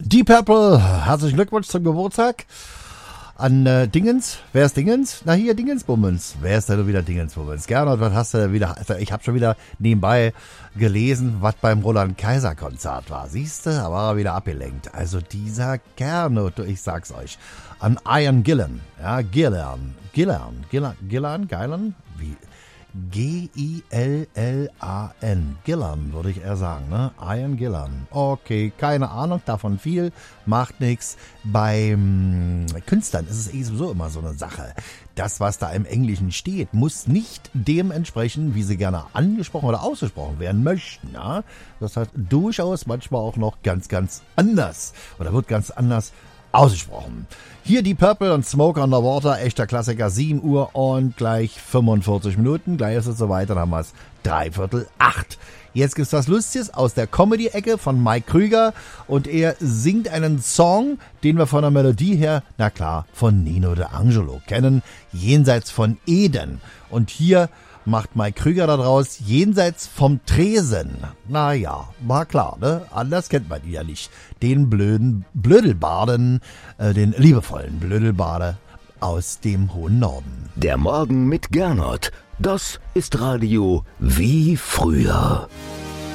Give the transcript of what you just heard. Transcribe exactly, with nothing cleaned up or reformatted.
Deep Purple, herzlichen Glückwunsch zum Geburtstag an äh, Dingens. Wer ist Dingens? Na hier, Dingensbummens. Wer ist denn wieder Dingensbummens? Gernot, was hast du wieder? Ich habe schon wieder nebenbei gelesen, was beim Roland-Kaiser-Konzert war. Siehst du, da war er wieder abgelenkt. Also dieser Gernot, ich sag's euch. An Ian Gillan. Ja, Gillan. Gillan. Gillan. Gillan? Gillan? Wie? G I L L A N. Gillan, würde ich eher sagen, ne? Ian Gillan. Okay, keine Ahnung, davon viel, macht nichts. Beim Künstlern ist es eh sowieso immer so eine Sache. Das, was da im Englischen steht, muss nicht dem entsprechen, wie sie gerne angesprochen oder ausgesprochen werden möchten, ja? Das heißt durchaus manchmal auch noch ganz, ganz anders. Oder wird ganz anders ausgesprochen. Hier die Purple und Smoke on the Water, echter Klassiker, sieben Uhr und gleich fünfundvierzig Minuten. Gleich ist es soweit, dann haben wir es dreiviertel acht. Jetzt gibt's was Lustiges aus der Comedy-Ecke von Mike Krüger und er singt einen Song, den wir von der Melodie her, na klar, von Nino D'Angelo kennen, Jenseits von Eden. Und hier macht Mike Krüger daraus Jenseits vom Tresen. Naja, war klar, ne? Anders kennt man ihn ja nicht. Den blöden Blödelbaden, äh, den liebevollen Blödelbader aus dem hohen Norden. Der Morgen mit Gernot. Das ist Radio wie früher.